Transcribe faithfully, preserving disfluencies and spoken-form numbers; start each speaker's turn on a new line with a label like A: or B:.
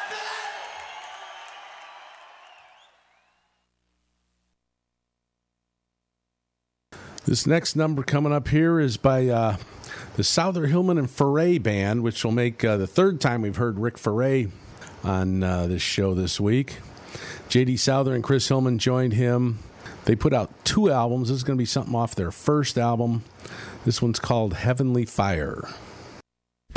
A: This next number coming up here is by uh, the Souther Hillman and Foray Band, which will make uh, the third time we've heard Rick Foray on uh, this show this week. J D Souther and Chris Hillman joined him. They put out two albums. This is going to be something off their first album. This one's called Heavenly Fire.